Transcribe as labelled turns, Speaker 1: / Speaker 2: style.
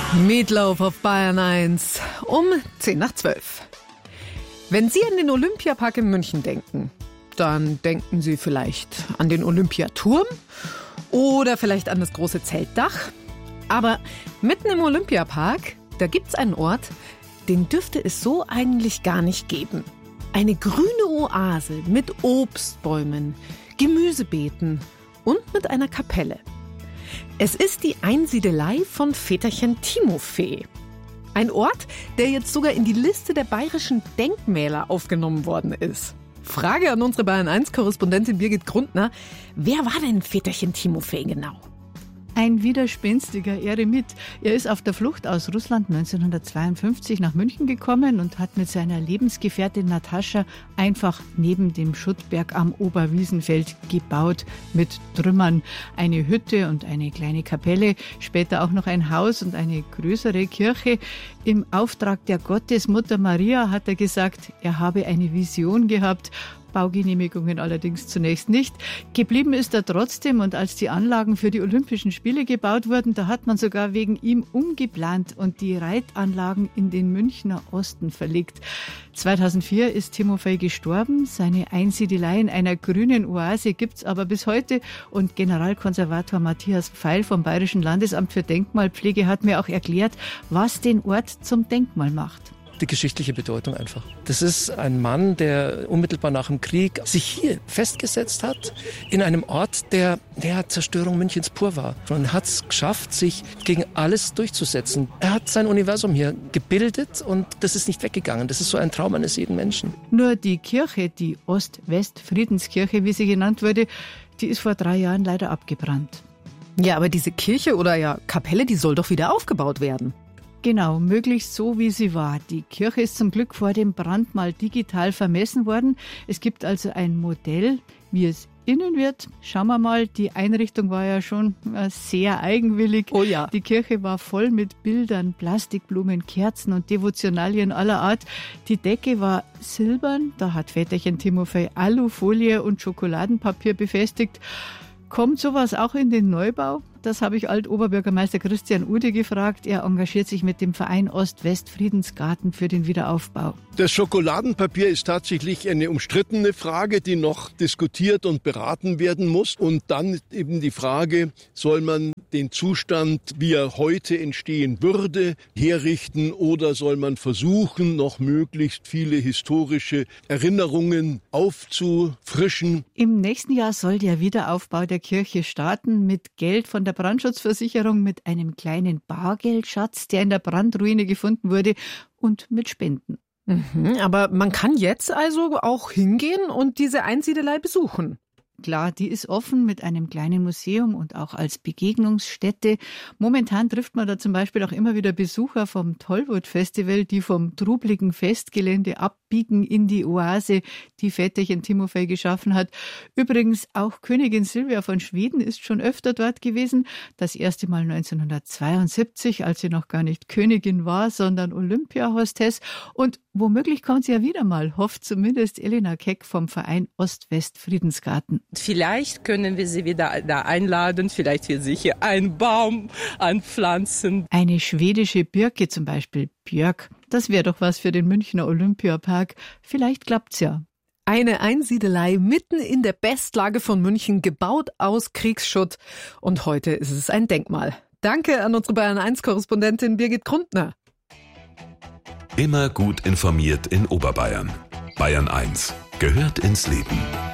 Speaker 1: Meatloaf auf Bayern 1 um 10:10. Wenn Sie an den Olympiapark in München denken, dann denken Sie vielleicht an den Olympiaturm oder vielleicht an das große Zeltdach. Aber mitten im Olympiapark, da gibt's einen Ort, den dürfte es so eigentlich gar nicht geben. Eine grüne Oase mit Obstbäumen, Gemüsebeeten und mit einer Kapelle. Es ist die Einsiedelei von Väterchen Timofej. Ein Ort, der jetzt sogar in die Liste der bayerischen Denkmäler aufgenommen worden ist. Frage an unsere Bayern 1-Korrespondentin Birgit Grundner. Wer war denn Väterchen Timofej genau?
Speaker 2: Ein widerspenstiger Eremit. Er ist auf der Flucht aus Russland 1952 nach München gekommen und hat mit seiner Lebensgefährtin Natascha einfach neben dem Schuttberg am Oberwiesenfeld gebaut mit Trümmern. Eine Hütte und eine kleine Kapelle, später auch noch ein Haus und eine größere Kirche. Im Auftrag der Gottesmutter Maria hat er gesagt, er habe eine Vision gehabt. Baugenehmigungen allerdings zunächst nicht. Geblieben ist er trotzdem, und als die Anlagen für die Olympischen Spiele gebaut wurden, da hat man sogar wegen ihm umgeplant und die Reitanlagen in den Münchner Osten verlegt. 2004 ist Timofej gestorben. Seine Einsiedelei in einer grünen Oase gibt's aber bis heute, und Generalkonservator Matthias Pfeil vom Bayerischen Landesamt für Denkmalpflege hat mir auch erklärt, was den Ort zum Denkmal macht.
Speaker 3: Die geschichtliche Bedeutung einfach. Das ist ein Mann, der unmittelbar nach dem Krieg sich hier festgesetzt hat, in einem Ort, der Zerstörung Münchens pur war. Und er hat es geschafft, sich gegen alles durchzusetzen. Er hat sein Universum hier gebildet und das ist nicht weggegangen. Das ist so ein Traum eines jeden Menschen.
Speaker 2: Nur die Kirche, die Ost-West-Friedenskirche, wie sie genannt wurde, die ist vor 3 Jahren leider abgebrannt.
Speaker 1: Ja, aber diese Kirche oder Kapelle, die soll doch wieder aufgebaut werden.
Speaker 2: Genau, möglichst so, wie sie war. Die Kirche ist zum Glück vor dem Brand mal digital vermessen worden. Es gibt also ein Modell, wie es innen wird. Schauen wir mal, die Einrichtung war ja schon sehr eigenwillig.
Speaker 1: Oh ja.
Speaker 2: Die Kirche war voll mit Bildern, Plastikblumen, Kerzen und Devotionalien aller Art. Die Decke war silbern, da hat Väterchen Timofej Alufolie und Schokoladenpapier befestigt. Kommt sowas auch in den Neubau? Das habe ich Alt-Oberbürgermeister Christian Ude gefragt. Er engagiert sich mit dem Verein Ost-West-Friedensgarten für den Wiederaufbau.
Speaker 4: Das Schokoladenpapier ist tatsächlich eine umstrittene Frage, die noch diskutiert und beraten werden muss. Und dann eben die Frage, soll man den Zustand, wie er heute entstehen würde, herrichten, oder soll man versuchen, noch möglichst viele historische Erinnerungen aufzufrischen?
Speaker 2: Im nächsten Jahr soll der Wiederaufbau der Kirche starten mit Geld von der Brandschutzversicherung, mit einem kleinen Bargeldschatz, der in der Brandruine gefunden wurde, und mit Spenden.
Speaker 1: Aber man kann jetzt also auch hingehen und diese Einsiedelei besuchen.
Speaker 2: Klar, die ist offen mit einem kleinen Museum und auch als Begegnungsstätte. Momentan trifft man da zum Beispiel auch immer wieder Besucher vom Tollwood-Festival, die vom trubligen Festgelände abbiegen in die Oase, die Väterchen Timofej geschaffen hat. Übrigens auch Königin Silvia von Schweden ist schon öfter dort gewesen. Das erste Mal 1972, als sie noch gar nicht Königin war, sondern Olympiahostess. Und womöglich kommt sie ja wieder mal, hofft zumindest Elena Keck vom Verein Ost-West-Friedensgarten.
Speaker 5: Vielleicht können wir sie wieder da einladen, vielleicht wird sie hier einen Baum anpflanzen.
Speaker 2: Eine schwedische Birke zum Beispiel, Björk, das wäre doch was für den Münchner Olympiapark. Vielleicht klappt's ja.
Speaker 1: Eine Einsiedelei mitten in der Bestlage von München, gebaut aus Kriegsschutt. Und heute ist es ein Denkmal. Danke an unsere Bayern 1-Korrespondentin Birgit Grundner.
Speaker 6: Immer gut informiert in Oberbayern. Bayern 1 gehört ins Leben.